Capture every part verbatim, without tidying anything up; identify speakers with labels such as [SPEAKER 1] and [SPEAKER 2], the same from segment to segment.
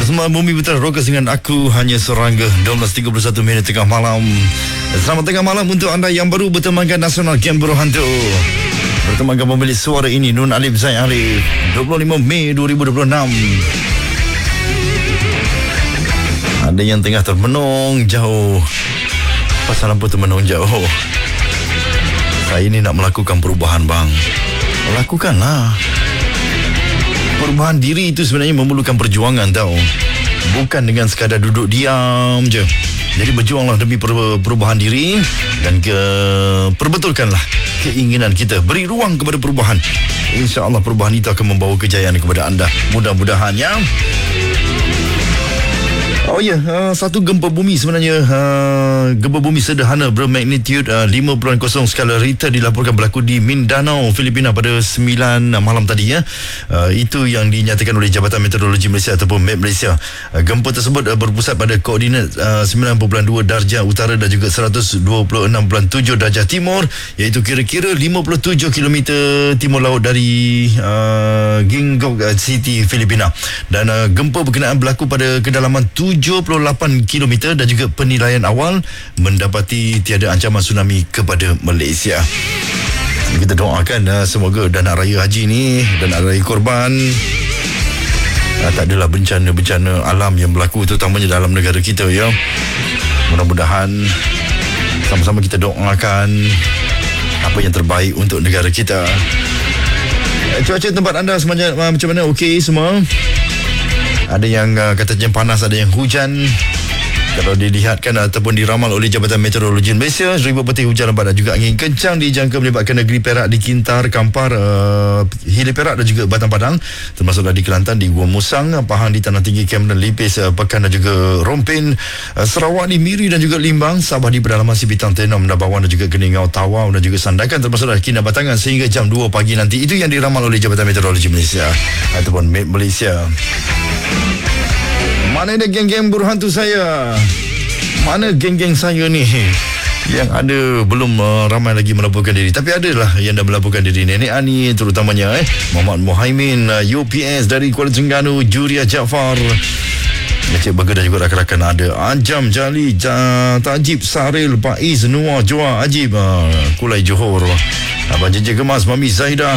[SPEAKER 1] Semua Bumi Putra Rockers dengan aku hanya serangga dua belas tiga puluh satu minit tengah malam. Selamat tengah malam untuk anda yang baru bertemankan Nasional Game Buruh Hantu. Bertemankan pemilik suara ini Nun Alif Zaid Alif. dua puluh lima Mei dua ribu dua puluh enam. Ada yang tengah termenung jauh. Pasal lampu termenung jauh. Saya ini nak melakukan perubahan bang. Lakukanlah. Perubahan diri itu sebenarnya memerlukan perjuangan tau. Bukan dengan sekadar duduk diam je. Jadi berjuanglah demi perubahan diri. Dan ke perbetulkanlah keinginan kita. Beri ruang kepada perubahan. InsyaAllah perubahan itu akan membawa kejayaan kepada anda. Mudah-mudahannya. Oh ya, yeah, uh, satu gempa bumi sebenarnya uh, gempa bumi sederhana bermagnitude uh, lima perpuluhan kosong skala Richter dilaporkan berlaku di Mindanao, Filipina pada sembilan malam tadi ya. Uh, itu yang dinyatakan oleh Jabatan Meteorologi Malaysia ataupun M E T Malaysia. Uh, gempa tersebut uh, berpusat pada koordinat uh, sembilan perpuluhan dua darjah utara dan juga seratus dua puluh enam perpuluhan tujuh darjah timur, iaitu kira-kira lima puluh tujuh kilometer timur laut dari uh, Gingok uh, City, Filipina. Dan uh, gempa berkenaan berlaku pada kedalaman tujuh puluh lapan kilometer dan juga penilaian awal mendapati tiada ancaman tsunami kepada Malaysia. Kita doakan uh, semoga dana raya haji ni, dana raya korban, uh, tak adalah bencana-bencana alam yang berlaku terutamanya dalam negara kita ya. Mudah-mudahan sama-sama kita doakan apa yang terbaik untuk negara kita. Uh, cuaca tempat anda semuanya uh, macam mana? Okey semua? Ada yang uh, katanya panas, ada yang hujan. Kalau dilihatkan ataupun diramal oleh Jabatan Meteorologi Malaysia, seribu peti hujan lebat dan juga angin kencang dijangka melibatkan negeri Perak di Kintar, Kampar, uh, Hilir Perak dan juga Batang Padang, termasuklah di Kelantan, di Gua Musang, Pahang, di Tanah Tinggi, Kem dan Lipis, uh, Pekan dan juga Rompin, uh, Sarawak di Miri dan juga Limbang, Sabah di pedalaman Sibitang, Tenom, Nabawan dan juga Keningau, Tawau dan juga Sandakan, termasuklah Kinabatangan sehingga jam dua pagi nanti. Itu yang diramal oleh Jabatan Meteorologi Malaysia ataupun M E T Malaysia. Mana ada geng-geng buruh hantu saya? Mana geng-geng saya ni? Yang ada belum uh, ramai lagi melaporkan diri. Tapi adalah yang dah melaporkan diri. Nenek Ani terutamanya eh. Muhammad Muhaimin, uh, U P S dari Kuala Terengganu, Juria Jaafar, Encik Burger dan juga rakan-rakan ada. Anjam Jali, ja, Tajib, Saril, Faiz, Nuah, Joa, Ajib, uh, Kulai Johor, Abang Jeje Gemas, Mami Zaidah,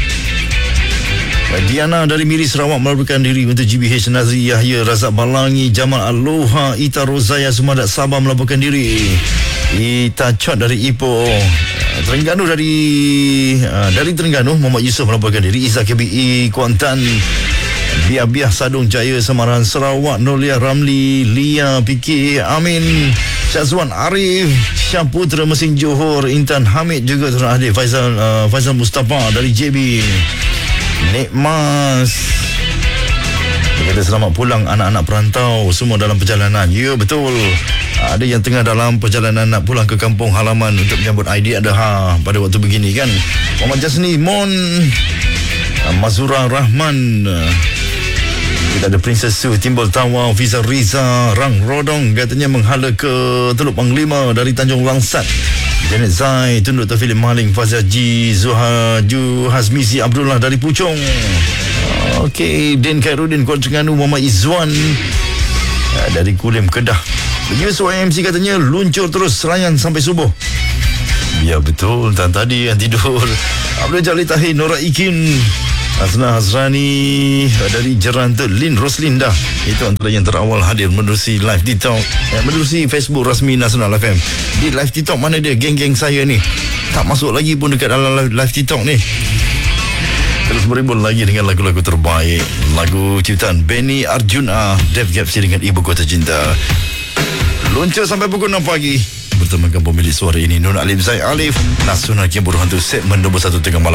[SPEAKER 1] Diana dari Miri Sarawak melaporkan diri. Untuk G B H Nazri Yahya, Razak Balangi, Jamal Aloha, Ita Rozaya Sumadat Sabah melaporkan diri. Ita Chot dari Ipoh, Terengganu dari uh, dari Terengganu Muhammad Yusof melaporkan diri. Izzah K B I Kuantan, Biah-Biah Sadung Jaya Semaran Sarawak, Nolia Ramli, Lia P K Amin, Syazwan Arif, Syah Putra Mesin Johor, Intan Hamid juga telah hadir. Faizal uh, Faizal Mustafa dari J B, Nek Mas kata selamat pulang anak-anak perantau semua dalam perjalanan. Ya betul, ada yang tengah dalam perjalanan nak pulang ke kampung halaman untuk menyambut Aidiladha pada waktu begini kan. Muhammad Jasni Mon, Mazura Rahman, kita ada Princess Su, Timbul Tawa, Fiza Riza, Rang Rodong katanya menghala ke Teluk Panglima dari Tanjung Langsat. Janet Zai, Tunduk Taufiq Maling, Fazia Ji, Zuha Ju Hazmizi Abdullah dari Puchong. Okey, Den Khairuddin Kuala Terengganu, Muhammad Izzuan dari Kulim Kedah. Yus Y M C katanya luncur terus selayan sampai subuh. Ya betul, dan tadi yang tidur Abdul Jalil Tahir, Nora Ikin, Hasna Hasrani dari Jerantu, Lin Roslinda. Itu antara yang terawal hadir menerusi live TikTok, eh, menerusi Facebook rasmi Nasional F M. Di live TikTok mana dia geng-geng saya ni? Tak masuk lagi pun dekat dalam live, live TikTok ni. Terus beribul lagi dengan lagu-lagu terbaik. Lagu ciptaan Benny Arjuna, Dev Gapsi dengan Ibu Kota Cinta. Luncur sampai pukul enam pagi. Bertemankan pemilik suara ini Nun Alif Zaid Alif, Nasional Game Buruh Hantu segmen nombor satu tengah malam.